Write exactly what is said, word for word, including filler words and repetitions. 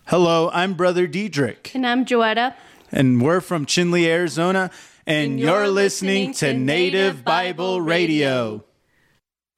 Hello, I'm Brother Diedrich. And I'm Joetta. And we're from Chinle, Arizona. And, And you're, you're listening, listening to to Native Native Bible Bible Radio. Radio.